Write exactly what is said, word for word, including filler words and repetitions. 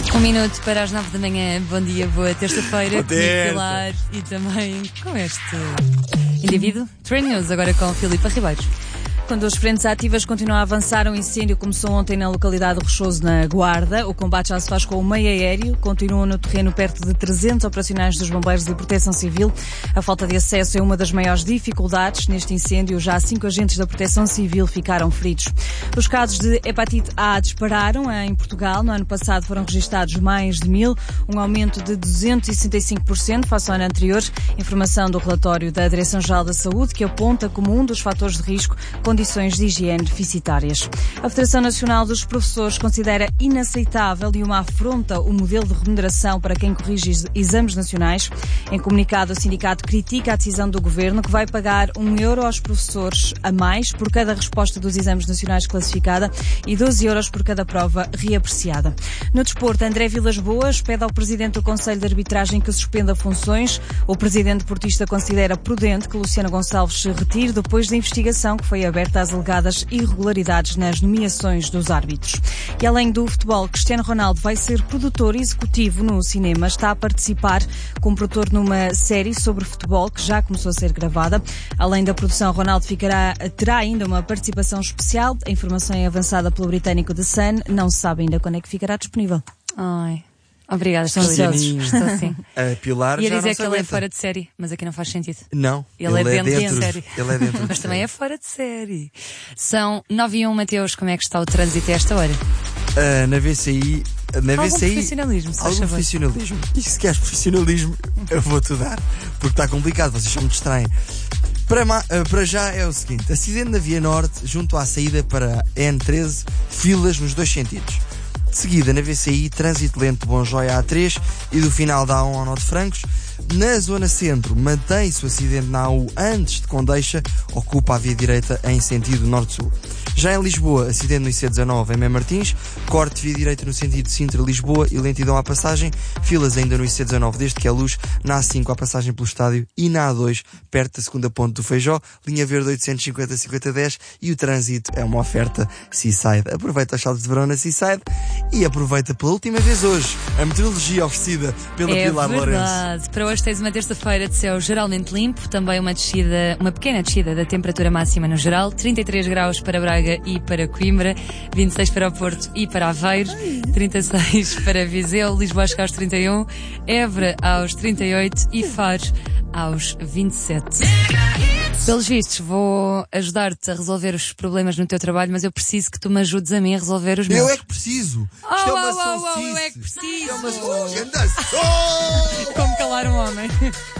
Um minuto para as nove da manhã. Bom dia, boa terça-feira. Comigo, Pilar, e também com este indivíduo. Trend News, agora com Filipe Ribeiro. Quando as frentes ativas continuam a avançar, o incêndio começou ontem na localidade de Rochoso, na Guarda. O combate já se faz com o meio aéreo. Continuam no terreno perto de trezentos operacionais dos bombeiros e proteção civil. A falta de acesso é uma das maiores dificuldades neste incêndio. Já cinco agentes da proteção civil ficaram feridos. Os casos de hepatite A dispararam em Portugal. No ano passado foram registados mais de mil, um aumento de duzentos e sessenta e cinco por cento face ao ano anterior. Informação do relatório da Direção-Geral da Saúde, que aponta como um dos fatores de risco condições de higiene deficitárias. A Federação Nacional dos Professores considera inaceitável e uma afronta o modelo de remuneração para quem corrige exames nacionais. Em comunicado, o sindicato critica a decisão do governo, que vai pagar um euro aos professores a mais por cada resposta dos exames nacionais classificada e doze euros por cada prova reapreciada. No desporto, André Vilas Boas pede ao presidente do Conselho de Arbitragem que suspenda funções. O presidente portista considera prudente que Luciano Gonçalves se retire depois da investigação que foi aberta às alegadas irregularidades nas nomeações dos árbitros. E além do futebol, Cristiano Ronaldo vai ser produtor executivo no cinema. Está a participar como produtor numa série sobre futebol que já começou a ser gravada. Além da produção, Ronaldo ficará, terá ainda uma participação especial. A informação é avançada pelo britânico The Sun. Não se sabe ainda quando é que ficará disponível. Ai... Obrigada, estão ansiosos. Estou assim. A Pilar Ia já dizer não que ele aguenta. é fora de série, mas aqui não faz sentido. Não, ele, ele é, dentro é dentro de série. Ele é dentro mas de também série. é fora de série. São nove e um, Mateus, como é que está o trânsito a esta hora? Uh, na V C I... Na algum V C I, profissionalismo, se algum faz profissionalismo. E se queres profissionalismo, eu vou-te dar. Porque está complicado, vocês só me distraem. Para, ma- uh, para já é o seguinte: acidente na Via Norte, junto à saída para a N treze, filas nos dois sentidos. De seguida, na V C I, trânsito lento de Bonjoia A três e do final da A um ao Nó de Francos. Na zona centro, mantém-se o acidente na A U antes de Condeixa, ocupa a via direita em sentido norte-sul. Já em Lisboa, acidente no I C dezanove em Mem Martins, corte de via direita no sentido Sintra-Lisboa e lentidão à passagem, filas ainda no I C dezanove desde que é luz, na A cinco à passagem pelo estádio e na A dois, perto da segunda ponte do Feijó, linha verde oitocentos e cinquenta, cinquenta, dez e o trânsito é uma oferta Seaside. Aproveita os saltos de verão na Seaside e aproveita pela última vez hoje a meteorologia oferecida pela é Pilar Lourenço. Verdade. Para hoje tens uma terça-feira de céu geralmente limpo, também uma descida, uma pequena descida da temperatura máxima no geral, trinta e três graus para Braga e para Coimbra, vinte e seis para o Porto e para Aveiro, trinta e seis para Viseu, Lisboa chega aos trinta e um, Évora aos trinta e oito e Faro aos vinte e sete. Pelos vistos, vou ajudar-te a resolver os problemas no teu trabalho, mas eu preciso que tu me ajudes a mim a resolver os meus. Eu é que preciso! Oh, Isto é uma oh, oh, oh, sonsice. eu é que preciso! Isto é uma... Oh, ganda- Oh! Como calar um homem.